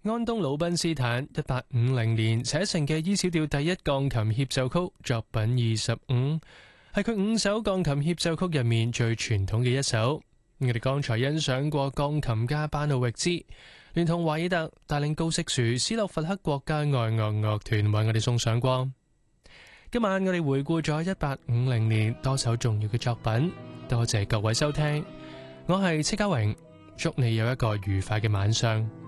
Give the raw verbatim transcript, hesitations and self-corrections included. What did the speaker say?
安東魯賓斯坦一八五零年寫成嘅 E 小調第一鋼琴協奏曲作品二十五，係佢五首鋼琴協奏曲入面最傳統嘅一首。我哋剛才欣賞過鋼琴家班奧域茲聯同華爾特帶領高色樹斯洛伐克國家愛樂樂團為我哋送上光。今晚我哋回顧咗一八五零年多首重要嘅作品，多謝各位收聽，我係戚家榮，祝你有一個愉快嘅晚上。